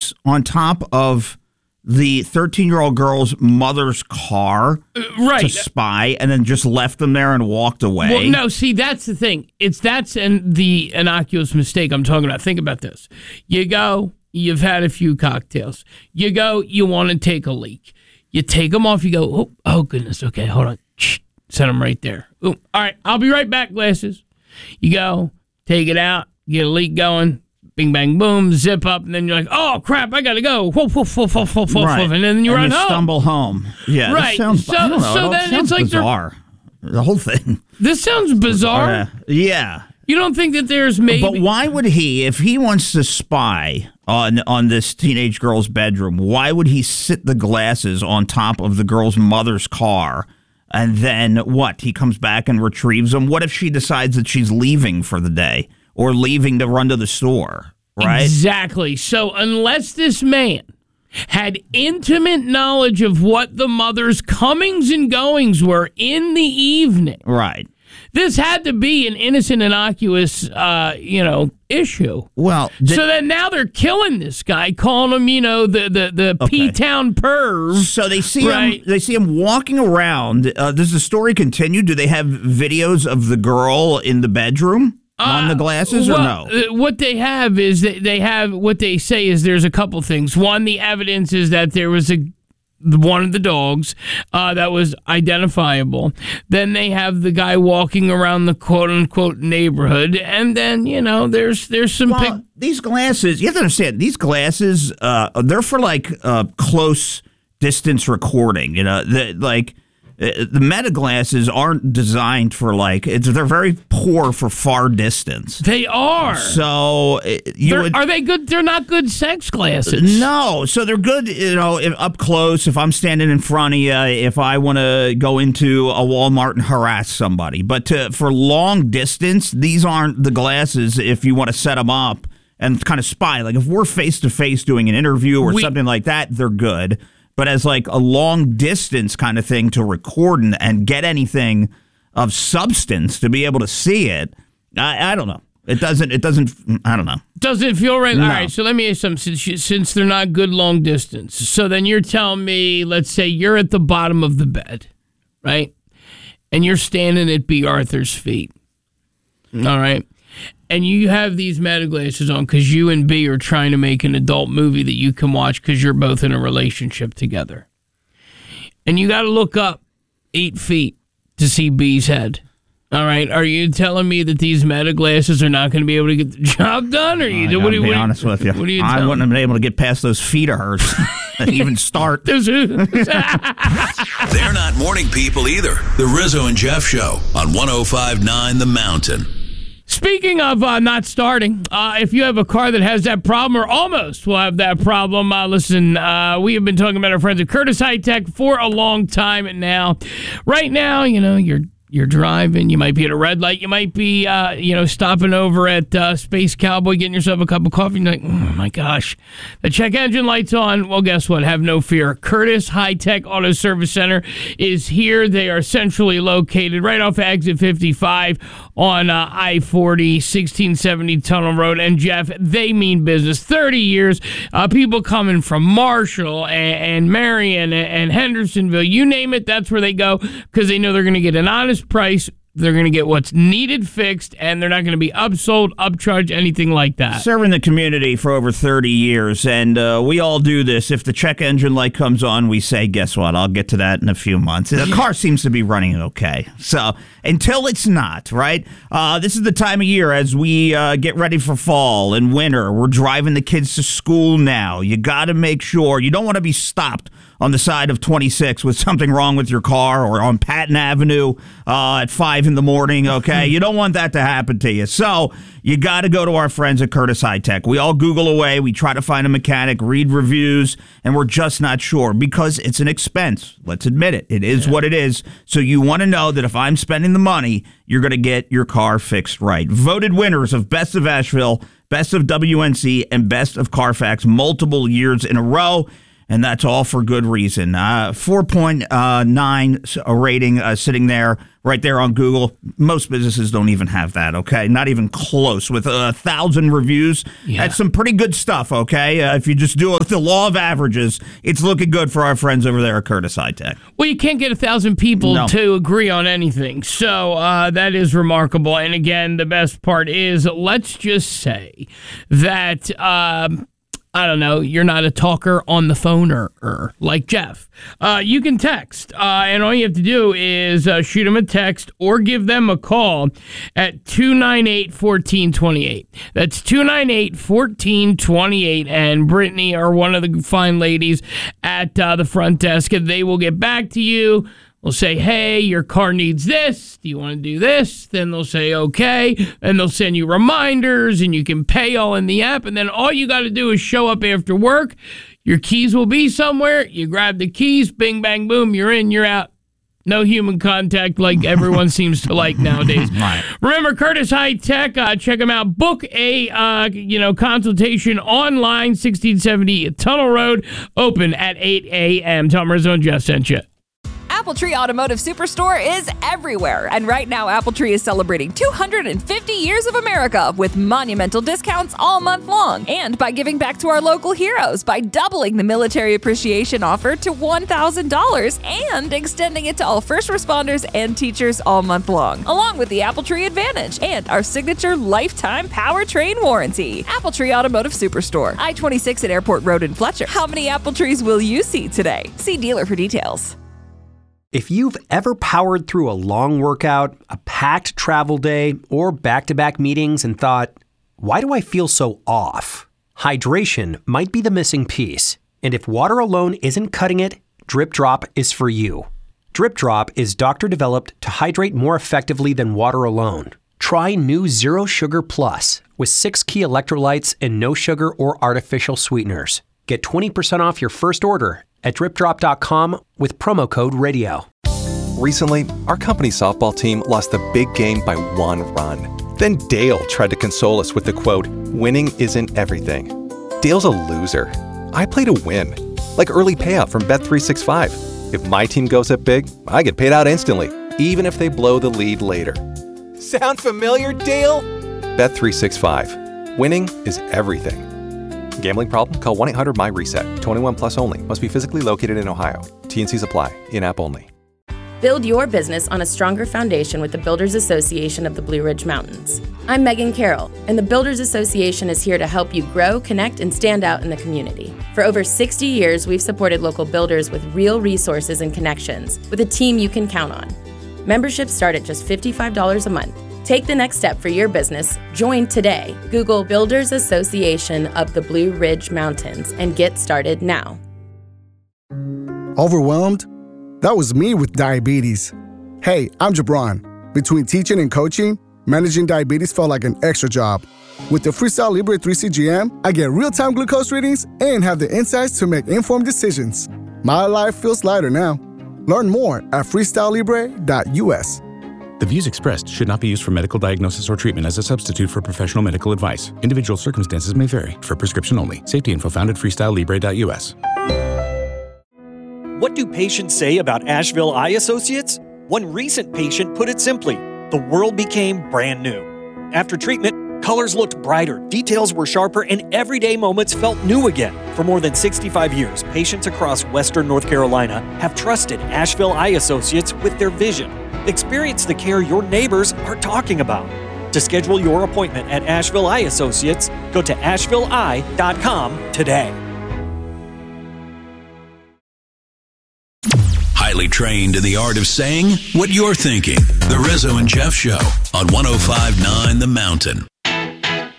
glass on top of the 13-year-old girl's mother's car to spy, and then just left them there and walked away? Well, no, see, that's the thing. That's the innocuous mistake I'm talking about. Think about this. You go, you've had a few cocktails. You go, you want to take a leak. You take them off, you go, oh goodness, okay, hold on. Shh, set them right there. Ooh, all right, I'll be right back, glasses. You go, take it out, get a leak going. Bing, bang, boom, zip up, and then you're like, oh, crap, I got to go. Woof, woof, woof, woof, woof, right. And then you run home. Stumble home. Yeah, right. Sounds, so then it's like bizarre. The whole thing. This sounds bizarre. Yeah. You don't think that there's maybe... But why would he, if he wants to spy on this teenage girl's bedroom, why would he sit the glasses on top of the girl's mother's car? And then what? He comes back and retrieves them? What if she decides that she's leaving for the day? Or leaving to run to the store, right? Exactly. So unless this man had intimate knowledge of what the mother's comings and goings were in the evening, right? This had to be an innocent, innocuous, issue. Well, so then now they're killing this guy, calling him, the P-Town perv. So they see him. They see him walking around. Does the story continue? Do they have videos of the girl in the bedroom? On the glasses or no? What they have is they have what they say is there's a couple things. One, the evidence is that there was one of the dogs that was identifiable. Then they have the guy walking around the quote unquote neighborhood, and then there's some. These glasses, you have to understand. These glasses, they're for like close distance recording. The Meta glasses aren't designed for they're very poor for far distance. They are. So are they good? They're not good sex glasses. No. So they're good, if up close, if I'm standing in front of you, if I want to go into a Walmart and harass somebody. But for long distance, these aren't the glasses if you want to set them up and kind of spy. Like if we're face-to-face doing an interview or something like that, they're good. But as like a long distance kind of thing to record and get anything of substance to be able to see it, I don't know. It doesn't, I don't know. Doesn't feel right. No. All right, so let me ask something. Since they're not good long distance, so then you're telling me, let's say you're at the bottom of the bed, right? And you're standing at B. Arthur's feet. All right. And you have these Meta glasses on because you and B are trying to make an adult movie that you can watch because you're both in a relationship together. And you got to look up 8 feet to see B's head. All right. Are you telling me that these Meta glasses are not going to be able to get the job done? Or I gotta be honest with you. I wouldn't have been able to get past those feet of hers and even start. They're not morning people either. The Rizzo and Jeff Show on 105.9 The Mountain. Speaking of not starting, if you have a car that has that problem or almost will have that problem, listen, we have been talking about our friends at Curtis High Tech for a long time now. Right now, you're driving, you might be at a red light, you might be, stopping over at Space Cowboy, getting yourself a cup of coffee, and you're like, oh my gosh, the check engine light's on. Well, guess what? Have no fear. Curtis High Tech Auto Service Center is here. They are centrally located right off of exit 55 on I-40, 1670 Tunnel Road. And Jeff, they mean business. 30 years, people coming from Marshall and Marion and Hendersonville, you name it, that's where they go because they know they're going to get an honest price. They're going to get what's needed fixed, and they're not going to be upsold, upcharged, anything like that. Serving the community for over 30 years, and we all do this. If the check engine light comes on, we say, guess what? I'll get to that in a few months. The car seems to be running okay. So until it's not, right? This is the time of year as we get ready for fall and winter. We're driving the kids to school now. You got to make sure. You don't want to be stopped on the side of 26 with something wrong with your car or on Patton Avenue at 5 in the morning, okay? You don't want that to happen to you. So you got to go to our friends at Curtis High Tech. We all Google away. We try to find a mechanic, read reviews, and we're just not sure because it's an expense. Let's admit it. It is what it is. So you want to know that if I'm spending the money, you're going to get your car fixed right. Voted winners of Best of Asheville, Best of WNC, and Best of Carfax multiple years in a row. and that's all for good reason. 4.9 rating sitting there, right there on Google. Most businesses don't even have that, okay? Not even close. With 1,000 reviews, that's some pretty good stuff, okay? If you just do the law of averages, it's looking good for our friends over there at Curtis High Tech. Well, you can't get 1,000 people to agree on anything, so that is remarkable. And again, the best part is, let's just say that I don't know, you're not a talker on the phone or like Jeff. You can text, and all you have to do is shoot them a text or give them a call at 298-1428. That's 298-1428, and Brittany or one of the fine ladies at the front desk, and they will get back to you. They'll say, hey, your car needs this. Do you want to do this? Then they'll say, okay. And they'll send you reminders, and you can pay all in the app. And then all you got to do is show up after work. Your keys will be somewhere. You grab the keys, bing, bang, boom. You're in, you're out. No human contact like everyone seems to like nowadays. Right. Remember, Curtis High Tech. Check them out. Book a consultation online, 1670 Tunnel Road, open at 8 a.m. Tom Rizzo and Jeff sent you. AppleTree Automotive Superstore is everywhere. And right now, AppleTree is celebrating 250 years of America with monumental discounts all month long. And by giving back to our local heroes by doubling the military appreciation offer to $1,000 and extending it to all first responders and teachers all month long, along with the AppleTree Advantage and our signature lifetime powertrain warranty. AppleTree Automotive Superstore, I-26 at Airport Road in Fletcher. How many AppleTrees will you see today? See dealer for details. If you've ever powered through a long workout, a packed travel day, or back-to-back meetings and thought, why do I feel so off? Hydration might be the missing piece. And if water alone isn't cutting it, Drip Drop is for you. Drip Drop is doctor-developed to hydrate more effectively than water alone. Try new Zero Sugar Plus with 6 key electrolytes and no sugar or artificial sweeteners. Get 20% off your first order at dripdrop.com with promo code radio. Recently, our company softball team lost the big game by 1 run. Then Dale tried to console us with the quote, "Winning isn't everything." Dale's a loser. I play to win, like early payout from Bet365. If my team goes up big, I get paid out instantly, even if they blow the lead later. Sound familiar, Dale? Bet365. Winning is everything. Gambling problem? Call 1-800-MY-RESET. 21 plus only. Must be physically located in Ohio. T&Cs apply. In-app only. Build your business on a stronger foundation with the Builders Association of the Blue Ridge Mountains. I'm Megan Carroll, and the Builders Association is here to help you grow, connect, and stand out in the community. For over 60 years, we've supported local builders with real resources and connections, with a team you can count on. Memberships start at just $55 a month. Take the next step for your business. Join today. Google Builders Association of the Blue Ridge Mountains and get started now. Overwhelmed? That was me with diabetes. Hey, I'm Jabron. Between teaching and coaching, managing diabetes felt like an extra job. With the Freestyle Libre 3 CGM, I get real-time glucose readings and have the insights to make informed decisions. My life feels lighter now. Learn more at freestylelibre.us. The views expressed should not be used for medical diagnosis or treatment as a substitute for professional medical advice. Individual circumstances may vary. For prescription only. Safety info found at freestylelibre.us. What do patients say about Asheville Eye Associates? One recent patient put it simply, the world became brand new. After treatment, colors looked brighter, details were sharper, and everyday moments felt new again. For more than 65 years, patients across Western North Carolina have trusted Asheville Eye Associates with their vision. Experience the care your neighbors are talking about. To schedule your appointment at Asheville Eye Associates, go to ashevilleeye.com today. Highly trained in the art of saying what you're thinking. The Rizzo and Jeff Show on 105.9 The Mountain.